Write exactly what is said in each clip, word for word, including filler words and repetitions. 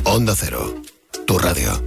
Onda Cero, tu radio.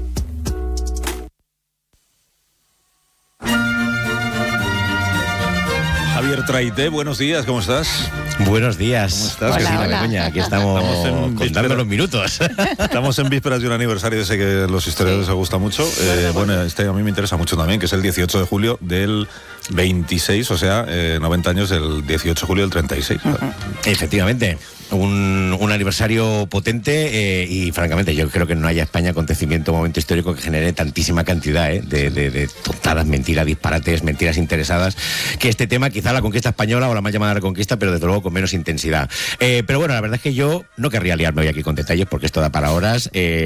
Javier Traité, buenos días, ¿cómo estás? Buenos días. ¿Cómo estás? Hola, Que sí, hola. Begoña, aquí estamos, estamos en contando los minutos. Estamos en vísperas de un aniversario, sé que a los historiadores les gusta mucho. Eh, bueno, este a mí me interesa mucho también, que es el dieciocho de julio del veintiséis, o sea, eh, noventa años del dieciocho de julio del treinta y seis. Uh-huh. Efectivamente. Un, un aniversario potente eh, y francamente yo creo que no haya España acontecimiento, momento histórico que genere tantísima cantidad eh, de, de, de tontadas, mentiras, disparates, mentiras interesadas, que este tema, quizá la conquista española o la más llamada reconquista, pero desde luego con menos intensidad. Eh, pero bueno, la verdad es que yo no querría liarme hoy aquí con detalles porque esto da para horas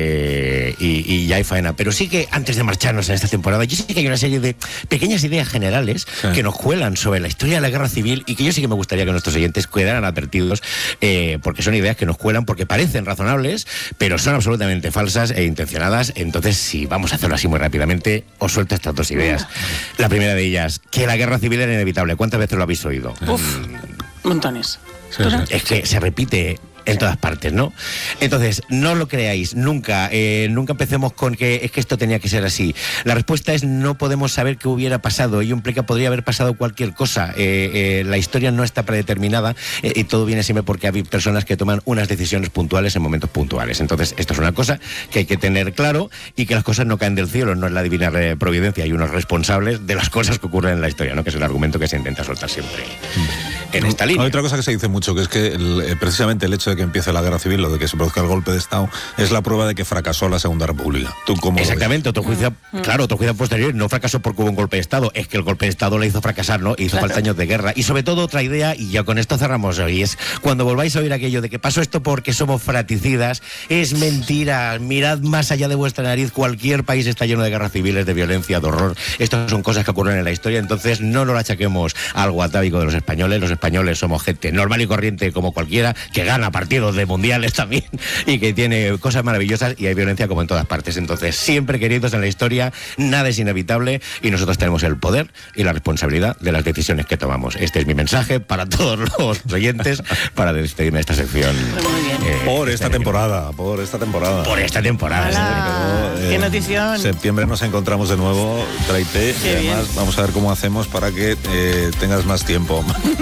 eh, y, y ya hay faena, pero sí que antes de marcharnos en esta temporada, yo sí que hay una serie de pequeñas ideas generales sí. que nos cuelan sobre la historia de la guerra civil y que yo sí que me gustaría que nuestros oyentes quedaran advertidos eh, porque son ideas que nos cuelan, porque parecen razonables, pero son absolutamente falsas e intencionadas. Entonces, si vamos a hacerlo así muy rápidamente, os suelto estas dos ideas. La primera de ellas, que la guerra civil era inevitable. ¿Cuántas veces lo habéis oído? Uf, montones. Sí, sí. Es que se repite en todas partes, ¿no? Entonces, no lo creáis, nunca, eh, nunca empecemos con que es que esto tenía que ser así. La respuesta es no podemos saber qué hubiera pasado y implica podría haber pasado cualquier cosa. Eh, eh, la historia no está predeterminada eh, y todo viene siempre porque hay personas que toman unas decisiones puntuales en momentos puntuales. Entonces, esto es una cosa que hay que tener claro y que las cosas no caen del cielo, no es la divina providencia, hay unos responsables de las cosas que ocurren en la historia, ¿no? Que es el argumento que se intenta soltar siempre mm. en esta línea. Hay otra cosa que se dice mucho, que es que el, precisamente el hecho de que empiece la guerra civil o de que se produzca el golpe de Estado es la prueba de que fracasó la Segunda República. ¿Tú cómo Exactamente, otro juicio, mm. claro, otro juicio posterior no fracasó porque hubo un golpe de Estado, es que el golpe de Estado le hizo fracasar, ¿no? Hizo claro. falta años de guerra. Y sobre todo otra idea, y ya con esto cerramos hoy, es cuando volváis a oír aquello de que pasó esto porque somos fraticidas, es mentira. Mirad más allá de vuestra nariz, cualquier país está lleno de guerras civiles, de violencia, de horror. Estas son cosas que ocurren en la historia, entonces no lo achaquemos al algo atávico de los españoles. Los españoles somos gente normal y corriente como cualquiera, que gana partidos de mundiales también y que tiene cosas maravillosas y hay violencia como en todas partes. Entonces, siempre queridos en la historia, nada es inevitable y nosotros tenemos el poder y la responsabilidad de las decisiones que tomamos. Este es mi mensaje para todos los oyentes para despedirme de esta sección. Muy bien. Eh, por esta temporada, por esta temporada. Por esta temporada. Hola. Eh, ¡Qué notición! En septiembre nos encontramos de nuevo, Traité, y además bien. Vamos a ver cómo hacemos para que eh, tengas más tiempo.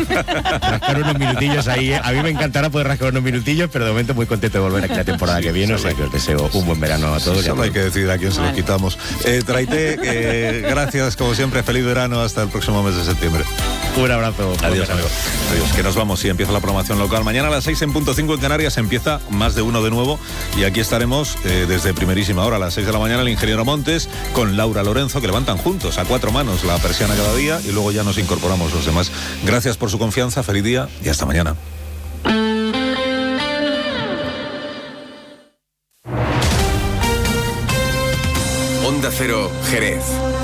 Rascar unos minutillos ahí. A mí me encantará poder rascar unos minutillos, pero de momento muy contento de volver aquí la temporada que viene, o sea que os deseo un buen verano a todos. Sí, solo hay que decidir a quién vale. se los quitamos. Eh, Traité, eh, gracias como siempre, feliz verano, hasta el próximo mes de septiembre. Un abrazo. Adiós, amigo. Adiós, que nos vamos, sí, empieza la programación local. Mañana a las seis en punto cinco en Canarias empieza Más de Uno de nuevo y aquí estaremos eh, desde primerísima hora a las seis de la mañana el ingeniero Montes con Laura Lorenzo, que levantan juntos a cuatro manos la persiana cada día y luego ya nos incorporamos los demás. Gracias por su confianza, feliz día y hasta mañana. Onda Cero, Jerez.